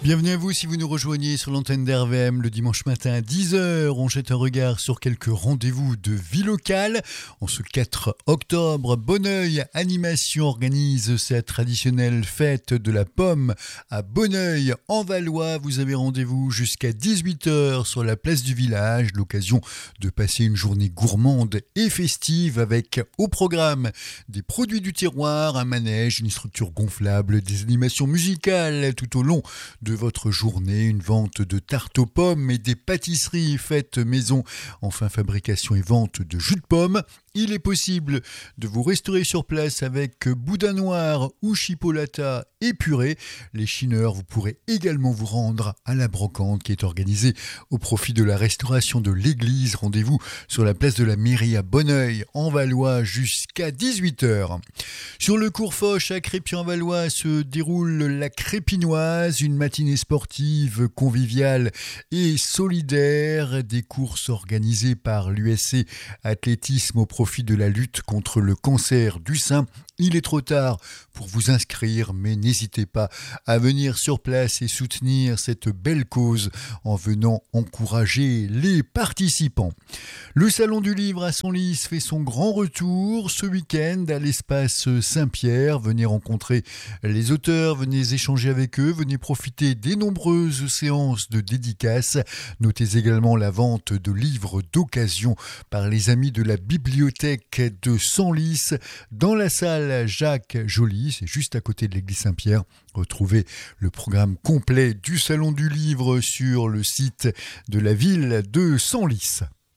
Bienvenue à vous si vous nous rejoignez sur l'antenne d'RVM le dimanche matin à 10h. On jette un regard sur quelques rendez-vous de vie locale. En ce 4 octobre, Bonneuil Animation organise sa traditionnelle fête de la pomme à Bonneuil en Valois. Vous avez rendez-vous jusqu'à 18h sur la place du village. L'occasion de passer une journée gourmande et festive avec au programme des produits du terroir, un manège, une structure gonflable, des animations musicales tout au long de votre journée, une vente de tartes aux pommes et des pâtisseries faites maison, enfin fabrication et vente de jus de pomme. Il est possible de vous restaurer sur place avec boudin noir ou chipolata épuré. Les chineurs, vous pourrez également vous rendre à la brocante qui est organisée au profit de la restauration de l'église. Rendez-vous sur la place de la mairie à Bonneuil en Valois jusqu'à 18h. Sur le cours Foch à Crépy-en-Valois se déroule la Crépinoise, une matinée sportive, conviviale et solidaire. Des courses organisées par l'USC Athlétisme au profit de la lutte contre le cancer du sein. Il est trop tard pour vous inscrire, mais n'hésitez pas à venir sur place et soutenir cette belle cause en venant encourager les participants. Le Salon du Livre à Senlis fait son grand retour ce week-end à l'espace Saint-Pierre. Venez rencontrer les auteurs, venez échanger avec eux, venez profiter des nombreuses séances de dédicaces. Notez également la vente de livres d'occasion par les amis de la bibliothèque de Senlis dans la salle Jacques Joly, c'est juste à côté de l'église Saint-Pierre. Retrouvez le programme complet du Salon du Livre sur le site de la ville de Senlis.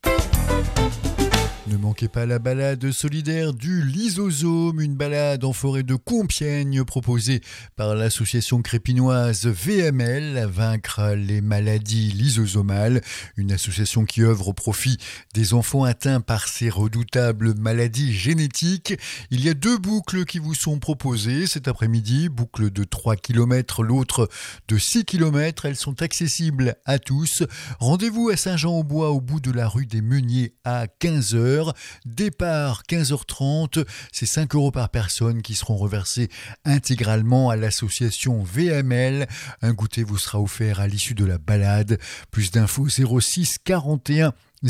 Ne manquez pas la balade solidaire du Lysosome, une balade en forêt de Compiègne proposée par l'association crépinoise VML, Vaincre les maladies lysosomales, une association qui œuvre au profit des enfants atteints par ces redoutables maladies génétiques. Il y a 2 boucles qui vous sont proposées cet après-midi, boucle de 3 km, l'autre de 6 km. Elles sont accessibles à tous. Rendez-vous à Saint-Jean-au-Bois au bout de la rue des Meuniers à 15h. Départ 15h30, c'est 5 € par personne qui seront reversés intégralement à l'association VML. Un goûter vous sera offert à l'issue de la balade. Plus d'infos 06 41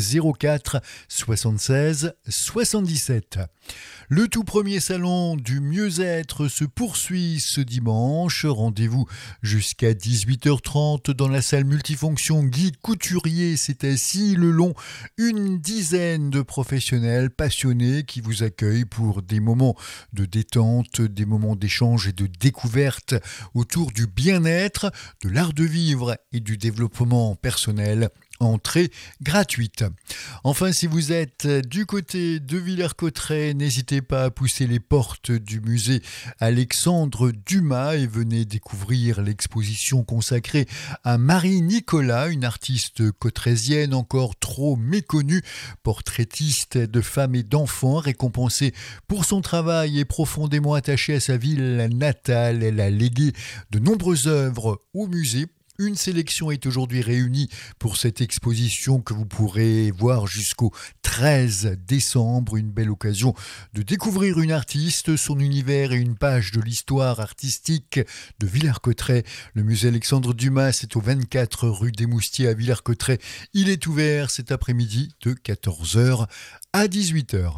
04 76 77. Le tout premier salon du mieux-être se poursuit ce dimanche. Rendez-vous jusqu'à 18h30 dans la salle multifonction Guy Couturier. C'est à Scy-le-Long. Une dizaine de professionnels passionnés qui vous accueillent pour des moments de détente, des moments d'échange et de découverte autour du bien-être, de l'art de vivre et du développement personnel. Entrée gratuite. Enfin, si vous êtes du côté de Villers-Cotterêts, n'hésitez pas à pousser les portes du musée Alexandre Dumas et venez découvrir l'exposition consacrée à Marie Nicolas, une artiste cotrésienne encore trop méconnue, portraitiste de femmes et d'enfants, récompensée pour son travail et profondément attachée à sa ville natale. Elle a légué de nombreuses œuvres au musée. Une sélection est aujourd'hui réunie pour cette exposition que vous pourrez voir jusqu'au 13 décembre. Une belle occasion de découvrir une artiste, son univers et une page de l'histoire artistique de Villers-Cotterêts. Le musée Alexandre Dumas, c'est au 24 rue des Moustiers à Villers-Cotterêts. Il est ouvert cet après-midi de 14h à 18h.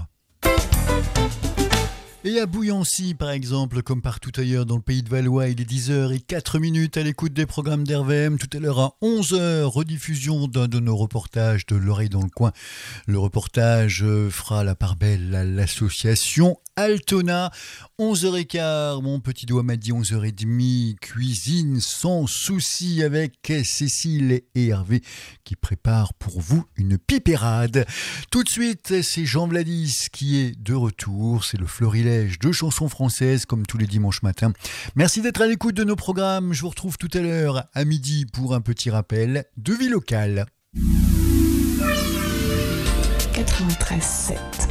Et à Bouillancy, par exemple, comme partout ailleurs dans le pays de Valois, il est 10h04 à l'écoute des programmes d'RVM. Tout à l'heure à 11h, rediffusion d'un de nos reportages de L'Oreille dans le coin. Le reportage fera la part belle à l'association Altona. 11h15, mon petit doigt m'a dit 11h30, cuisine sans souci avec Cécile et Hervé qui préparent pour vous une pipérade. Tout de suite, c'est Jean Vladis qui est de retour. C'est le florilège de chansons françaises comme tous les dimanches matins. Merci d'être à l'écoute de nos programmes. Je vous retrouve tout à l'heure à midi pour un petit rappel de vie locale. 93.7